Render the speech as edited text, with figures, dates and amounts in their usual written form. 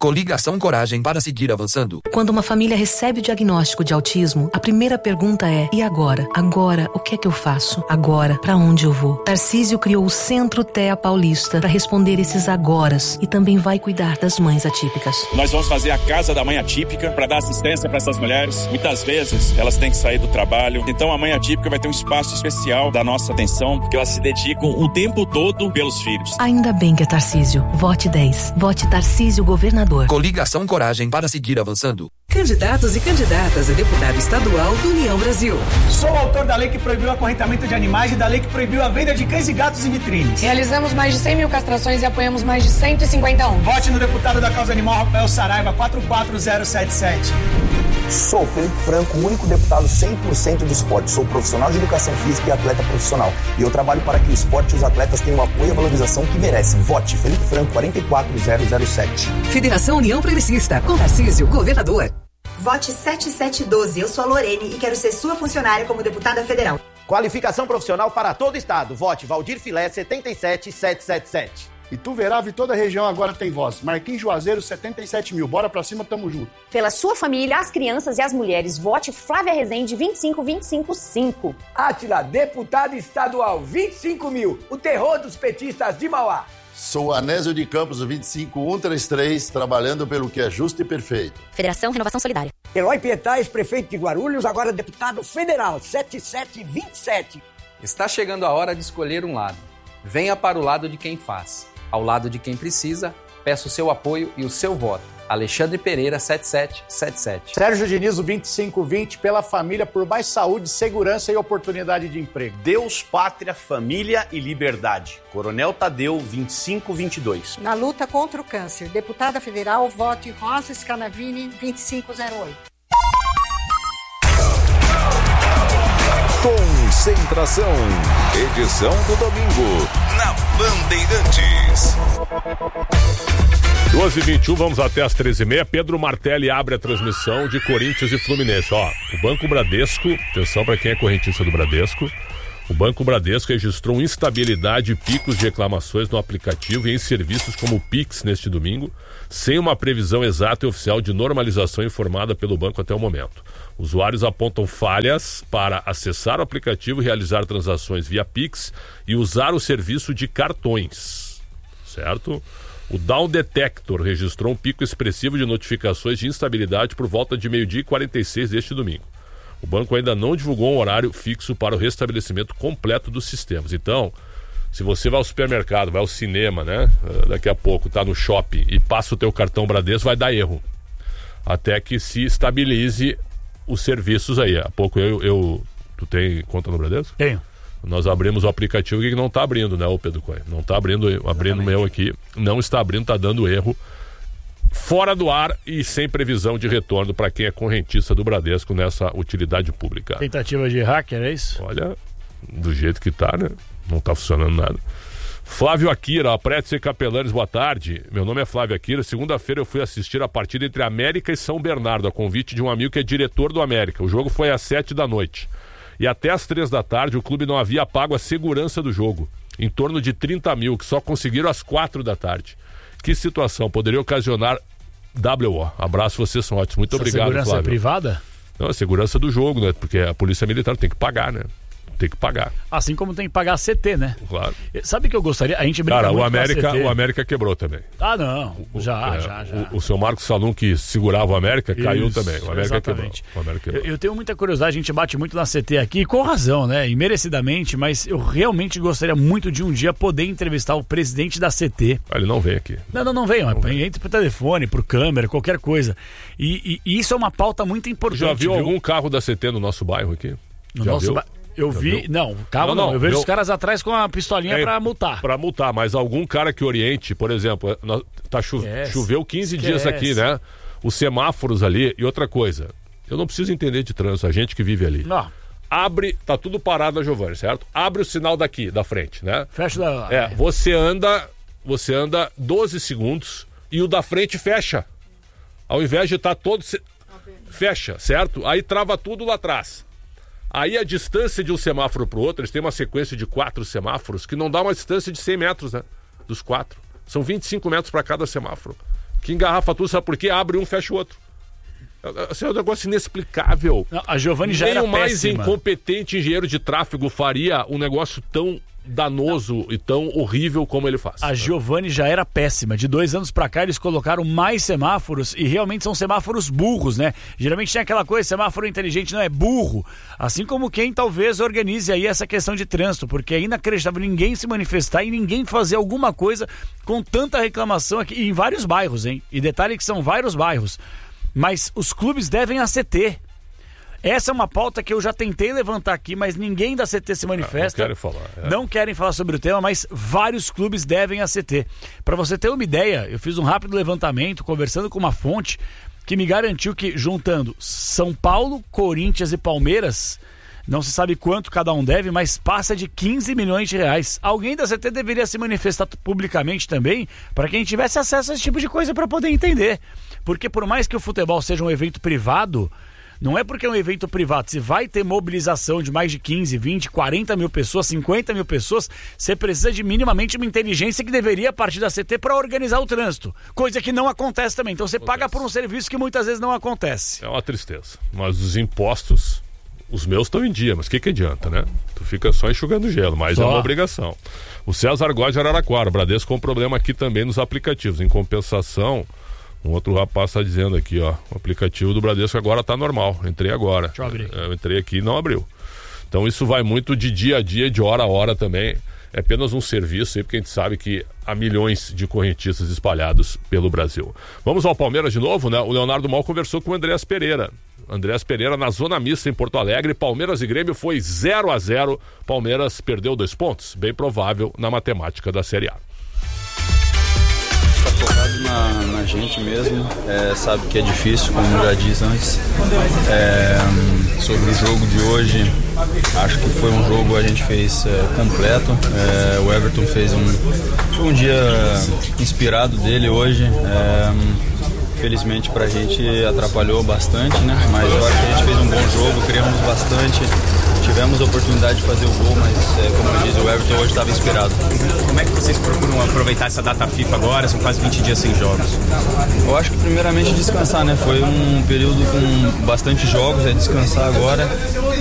Coligação Coragem para seguir avançando. Quando uma família recebe o diagnóstico de autismo, a primeira pergunta é: e agora? Agora, o que é que eu faço? Agora, pra onde eu vou? Tarcísio criou o Centro TEA Paulista para responder esses agoras e também vai cuidar das mães atípicas. Nós vamos fazer a Casa da Mãe Atípica para dar assistência para essas mulheres. Muitas vezes elas têm que sair do trabalho, então a Mãe Atípica vai ter um espaço especial da nossa atenção, porque elas se dedicam o tempo todo pelos filhos. Ainda bem que é Tarcísio. Vote 10. Vote Tarcísio Governador. Coligação Coragem para seguir avançando. Candidatos e candidatas a deputado estadual do União Brasil. Sou o autor da lei que proibiu o acorrentamento de animais e da lei que proibiu a venda de cães e gatos em vitrines. Realizamos mais de 100 mil castrações e apoiamos mais de 150 ONGs. Vote no deputado da causa animal Rafael Saraiva, 44077. Sou Felipe Franco, o único deputado 100% do esporte. Sou profissional de educação física e atleta profissional. E eu trabalho para que o esporte e os atletas tenham o apoio e a valorização que merecem. Vote Felipe Franco, 44007. Federação União Progressista, com Tarcísio, governador. Vote 7712. Eu sou a Lorene e quero ser sua funcionária como deputada federal. Qualificação profissional para todo o estado. Vote Valdir Filé, 77777. Ituverava e toda a região agora tem voz. Marquinhos Juazeiro, 77 mil. Bora pra cima, tamo junto. Pela sua família, as crianças e as mulheres, vote Flávia Rezende, 25255. Átila, deputado estadual, 25 mil. O terror dos petistas de Mauá. Sou Anésio de Campos, 25133, trabalhando pelo que é justo e perfeito. Federação Renovação Solidária. Eloy Pietais, prefeito de Guarulhos, agora deputado federal, 7727. Está chegando a hora de escolher um lado. Venha para o lado de quem faz. Ao lado de quem precisa, peço o seu apoio e o seu voto. Alexandre Pereira, 7777. Sérgio Diniz, 2520, pela família, por mais saúde, segurança e oportunidade de emprego. Deus, pátria, família e liberdade. Coronel Tadeu, 2522. Na luta contra o câncer, deputada federal, vote Rosa Scanavini, 2508. Concentração, edição do domingo, na Bandeirantes. 12h21, vamos até as 13h30. Pedro Martelli abre a transmissão de Corinthians e Fluminense. Ó, o Banco Bradesco, atenção para quem é correntista do Bradesco, o Banco Bradesco registrou instabilidade e picos de reclamações no aplicativo e em serviços como o Pix neste domingo, sem uma previsão exata e oficial de normalização informada pelo banco até o momento. Usuários apontam falhas para acessar o aplicativo e realizar transações via Pix e usar o serviço de cartões, certo? O Down Detector registrou um pico expressivo de notificações de instabilidade por volta de 12h46 deste domingo. O banco ainda não divulgou um horário fixo para o restabelecimento completo dos sistemas. Então, se você vai ao supermercado, vai ao cinema, né? Daqui a pouco tá no shopping e passa o teu cartão Bradesco, vai dar erro. Até que se estabilize os serviços aí. Há pouco tu tem conta no Bradesco? Tenho. Nós abrimos o aplicativo que não está abrindo, né, o Pedro Coelho? Não está abrindo o meu aqui, não está abrindo, está dando erro. Fora do ar e sem previsão de retorno para quem é correntista do Bradesco nessa utilidade pública. Tentativa de hacker, é isso? Olha, do jeito que tá, né? Não tá funcionando nada. Flávio Akira, Prétio e Capelanes, boa tarde. Meu nome é Flávio Akira. Segunda-feira eu fui assistir a partida entre América e São Bernardo, a convite de um amigo que é diretor do América. O jogo foi às 7h. E até às 3h o clube não havia pago a segurança do jogo, em torno de 30 mil, que só conseguiram às 4h. Que situação, poderia ocasionar WO. Abraço, vocês são ótimos. Muito obrigado, Flávio. Segurança é privada? Não, a segurança do jogo, né? Porque a Polícia Militar tem que pagar, né? Tem que pagar. Assim como tem que pagar a CT, né? Claro. Sabe o que eu gostaria? A gente brinca muito com a CT. O América quebrou também. Ah, não. Já. O seu Marcos Salum, que segurava o América, caiu também. O América exatamente. Quebrou. O América quebrou. Eu tenho muita curiosidade, a gente bate muito na CT aqui, com razão, né? E merecidamente, mas eu realmente gostaria muito de um dia poder entrevistar o presidente da CT. Ele não vem aqui. Não vem. Entra pro telefone, por câmera, qualquer coisa. E isso é uma pauta muito importante. Já viu algum carro da CT no nosso bairro aqui? No nosso bairro? Eu vi, carro não. Eu vejo os caras atrás com a pistolinha pra multar. Pra multar, mas algum cara que oriente, por exemplo, choveu 15 dias aqui, né? Os semáforos ali, e outra coisa, eu não preciso entender de trânsito, a gente que vive ali. Não. Abre, tá tudo parado na Giovanni, certo? Abre o sinal daqui, da frente, né? Fecha da... Você anda 12 segundos e o da frente fecha. Ao invés de estar todo... Fecha, certo? Aí trava tudo lá atrás. Aí a distância de um semáforo para o outro, eles têm uma sequência de 4 semáforos que não dá uma distância de 100 metros, né? Dos 4. São 25 metros para cada semáforo. Que engarrafa tudo, sabe por quê? Abre um, fecha o outro. Assim, é um negócio inexplicável. Não, a Giovanni já era péssima. Nem o mais incompetente engenheiro de tráfego faria um negócio tão danoso e tão horrível como ele faz. A Giovanni já era péssima. De 2 anos pra cá eles colocaram mais semáforos e realmente são semáforos burros, né? Geralmente tem aquela coisa, semáforo inteligente não é burro. Assim como quem talvez organize aí essa questão de trânsito, porque é inacreditável ninguém se manifestar e ninguém fazer alguma coisa com tanta reclamação aqui em vários bairros, hein? E detalhe que são vários bairros. Mas os clubes devem a CT. Essa é uma pauta que eu já tentei levantar aqui, mas ninguém da CT se manifesta. Não querem falar. Não querem falar sobre o tema, mas vários clubes devem a CT. Para você ter uma ideia, eu fiz um rápido levantamento, conversando com uma fonte que me garantiu que, juntando São Paulo, Corinthians e Palmeiras, não se sabe quanto cada um deve, mas passa de 15 milhões de reais. Alguém da CT deveria se manifestar publicamente também, para quem tivesse acesso a esse tipo de coisa para poder entender. Porque por mais que o futebol seja um evento privado, não é porque é um evento privado, se vai ter mobilização de mais de 15, 20, 40 mil pessoas, 50 mil pessoas, você precisa de minimamente uma inteligência que deveria partir da CT para organizar o trânsito. Coisa que não acontece também. Então você paga por um serviço que muitas vezes não acontece. É uma tristeza. Mas os impostos, os meus estão em dia, mas o que adianta, né? Tu fica só enxugando gelo, mas é uma obrigação. O César Góes de Araraquara, o Bradesco com problema aqui também nos aplicativos. Em compensação, um outro rapaz está dizendo aqui, ó, o aplicativo do Bradesco agora está normal. Entrei agora. Deixa eu abrir. Eu entrei aqui e não abriu. Então isso vai muito de dia a dia, de hora a hora também. É apenas um serviço aí, porque a gente sabe que há milhões de correntistas espalhados pelo Brasil. Vamos ao Palmeiras de novo, né? O Leonardo Mal conversou com o Andréas Pereira. Andréas Pereira na Zona Mista em Porto Alegre. Palmeiras e Grêmio foi 0-0. Palmeiras perdeu 2 pontos. Bem provável na matemática da Série A. Focado na gente mesmo, sabe que é difícil, como já disse antes. Sobre o jogo de hoje, acho que foi um jogo a gente fez completo. O Everton fez foi um dia inspirado dele hoje. Felizmente pra gente atrapalhou bastante, né? Mas eu acho que a gente fez um bom jogo, criamos bastante. Tivemos a oportunidade de fazer o gol, mas como eu disse, o Everton hoje estava inspirado. Como é que vocês procuram aproveitar essa data FIFA agora? São quase 20 dias sem jogos. Eu acho que primeiramente descansar, né? Foi um período com bastante jogos, descansar agora